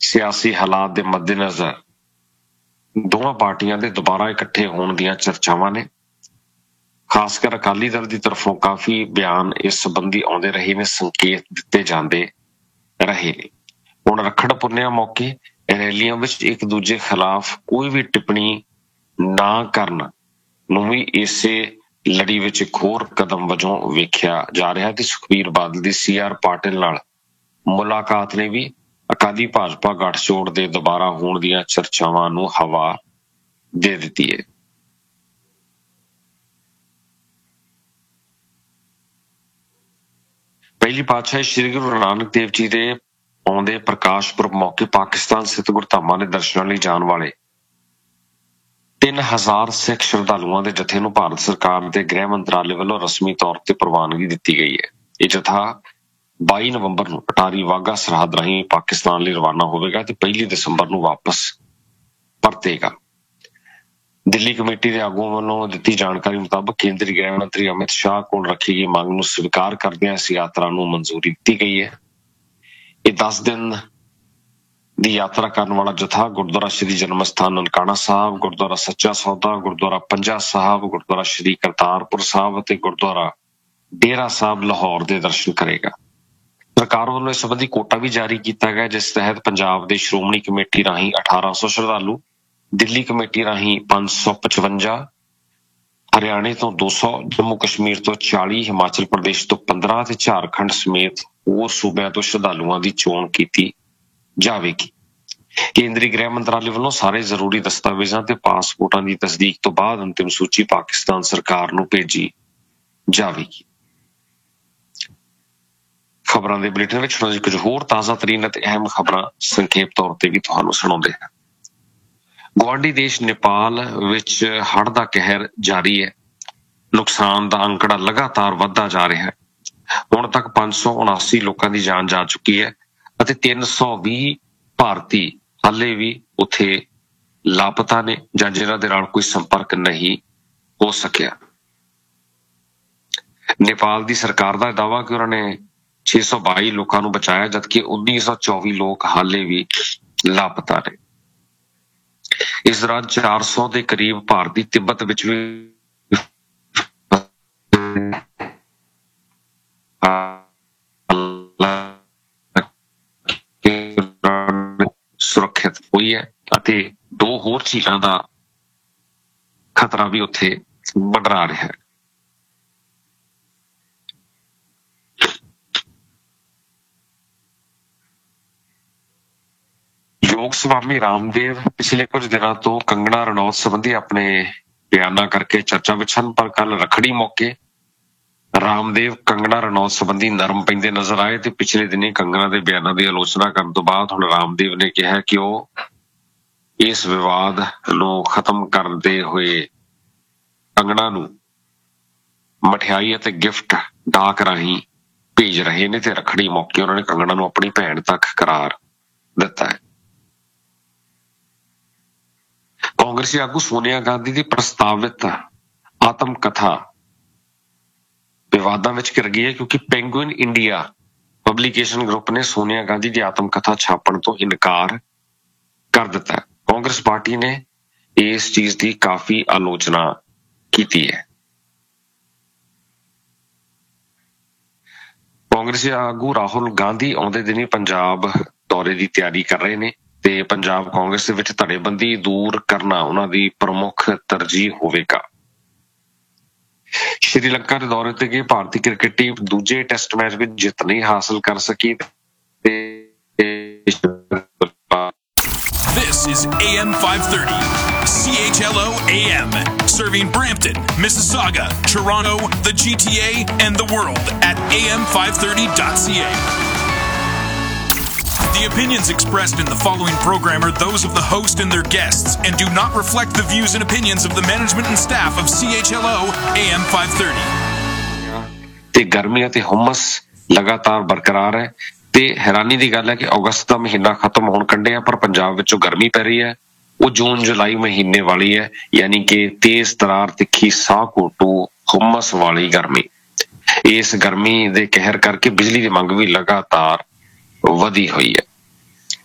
सियासी हालात के मद्देनजर दोवां पार्टियां दे दोबारा इकट्ठे होण दीयां चर्चावां ने। खासकर अकाली दल की तरफों काफी बयान इस संबंधी आउंदे रहे ने, संकेत दिते जांदे रहे ने। हुण रखड़ पुन्नेआ मौके रैलियां विच एक दूजे खिलाफ कोई भी टिप्पणी ना करन नूं भी इसे लड़ी विच एक होर कदम वजों वेख्या जा रहा है। सुखबीर बादल दी CR पाटिल नाल मुलाकात ने भी अकाली भाजपा गठजोड़ दे दोबारा होण दीयां चर्चावां नूं हवा दे दित्ती है। पहली पातशाही श्री गुरु नानक देव जी दे आउंदे प्रकाश पुरब मौके पाकिस्तान स्थित गुरधामां दे दर्शनां लई जाण वाले 3000 सिख श्रद्धालुओं के जत्थे नूं भारत सरकार के गृह मंत्रालय वालों रस्मी तौर पर प्रवानगी दी गई है। यह जत्था 22 नवंबर नूं अटारी वाघा सरहद राहीं पाकिस्तान लई रवाना होवेगा ते 1 दिसंबर नूं वापस परतेगा। दिल्ली कमेटी के आगुओं वालों दी जानकारी मुताबक केंद्रीय गृह मंत्री अमित शाह को रखी गई मांग नूं स्वीकार करदिआं इस यात्रा नूं मंजूरी दी गई है। यह 10 दिन दी यात्रा करने वाला जत्था गुरुद्वारा श्री जन्म स्थान ननकाना साहब, गुरुद्वारा सच्चा सौदा, गुरुद्वारा पंजा साहब, गुरुद्वारा श्री करतारपुर साहब ते गुरुद्वारा डेरा साहब लाहौर के दर्शन करेगा। सरकार वालों इस संबंधी कोटा भी जारी किया गया, जिस तहत पंजाब के श्रोमणी कमेटी राही 1800 श्रद्धालु, दिल्ली कमेटी राही 555, हरियाणे तो 200, जम्मू कश्मीर तो 40, हिमाचल प्रदेश तो 15 ते झारखंड समेत होर सूबਿਆਂ तो श्रद्धालुओं की चोण की जाएगी। केंद्रीय गृह मंत्रालय वालों सारे जरूरी दस्तावेजों ते पासपोर्टां की तस्दीक तो बाद अंतिम सूची पाकिस्तान सरकार नूं भेजी जाएगी। खबरां दे बुलेटिन विच हुण कुछ होर ताज़ा तरीन ते अहम खबरां संखेप तौर ते भी तुहानूं सुणाउंदे हां। गुआढ़ी देश नेपाल विच हड़ दा कहर जारी है। नुकसान दा अंकड़ा लगातार वधदा जा रहा है। हुण तक 579 लोगों की जान जा चुकी है ਅਤੇ 320 ਭਾਰਤੀ ਹਾਲੇ ਵੀ ਉੱਥੇ ਲਾਪਤਾ ਨੇ ਜਾਂ ਜਿਨ੍ਹਾਂ ਦੇ ਨਾਲ ਕੋਈ ਸੰਪਰਕ ਨਹੀਂ ਹੋ ਸਕਿਆ। ਨੇਪਾਲ ਦੀ ਸਰਕਾਰ ਦਾ ਦਾਅਵਾ ਕਿ ਉਹਨਾਂ ਨੇ 622 ਲੋਕਾਂ ਨੂੰ ਬਚਾਇਆ, ਜਦਕਿ 1924 ਲੋਕ ਹਾਲੇ ਵੀ ਲਾਪਤਾ ਨੇ। ਇਸ ਦੌਰਾਨ 400 ਦੇ ਕਰੀਬ ਭਾਰਤੀ ਤਿੱਬਤ ਵਿੱਚ ਵੀ सुरक्षित हुई है ਅਤੇ 2 ਹੋਰ ਝੀਲਾਂ ਦਾ ਖਤਰਾ ਵੀ ਉੱਥੇ ਮੰਡਰਾ ਰਿਹਾ ਹੈ। योग स्वामी रामदेव पिछले कुछ दिनों तो कंगना रनौत संबंधी अपने बयाना करके चर्चा विच हन, पर कल रखड़ी मौके रामदेव कंगना रनौत संबंधी नरम पैंदे नजर आए ते पिछले दिनी कंगना के बयानों की आलोचना करने तो बाद हुण रामदेव ने कहा कि वह इस विवाद नूं खत्म करते हुए कंगना नूं मठियाई अते गिफ्ट डाक राही भेज रहे ने ते रखड़ी मौके उन्होंने कंगना नूं अपनी भैण तक करार दिता है। कांग्रेसी आगू सोनिया गांधी की प्रस्तावित आत्मकथा विवादां विच घिर गई है, क्योंकि पेंगुइन इंडिया पब्लिकेशन ग्रुप ने सोनिया गांधी की आत्मकथा छापण तो इनकार कर दिता है। कांग्रेस पार्टी ने इस चीज की काफी आलोचना की है। कांग्रेसी आगू राहुल गांधी आउंदे दिनी पंजाब दौरे की तैयारी कर रहे ने ते पंजाब कांग्रेस विच धड़ेबंदी दूर करना उन्हां दी प्रमुख तरजीह होवेगा। श्रीलंका के दौरे ते गई भारतीय क्रिकेट टीम दूजे टेस्ट मैच में जित नहीं हासिल कर सकी। This is AM 530, CHLO AM, serving Brampton, Mississauga, Toronto, the GTA, and the world at am530.ca. The opinions expressed in the following program are those of the host and their guests and do not reflect the views and opinions of the management and staff of CHLO AM 530. ਤੇ ਗਰਮੀ ਅਤੇ ਹੁਮਸ ਲਗਾਤਾਰ ਬਰਕਰਾਰ ਹੈ ਤੇ ਹੈਰਾਨੀ ਦੀ ਗੱਲ ਹੈ ਕਿ ਅਗਸਤ ਦਾ ਮਹੀਨਾ ਖਤਮ ਹੋਣ ਕੰਢਿਆ ਪਰ ਪੰਜਾਬ ਵਿੱਚੋਂ ਗਰਮੀ ਪੈ ਰਹੀ ਹੈ। ਉਹ ਜੂਨ ਜੁਲਾਈ ਮਹੀਨੇ ਵਾਲੀ ਹੈ, ਯਾਨੀ ਕਿ ਤੇਜ਼ ਤਰਾਰ ਤਿੱਖੀ ਸਾਹ ਘੋਟੂ ਹੁਮਸ ਵਾਲੀ ਗਰਮੀ। ਇਸ ਗਰਮੀ ਦੇ ਕਹਿਰ ਕਰਕੇ ਬਿਜਲੀ ਦੀ ਮੰਗ ਵੀ ਲਗਾਤਾਰ ਵਧੀ ਹੋਈ ਹੈ।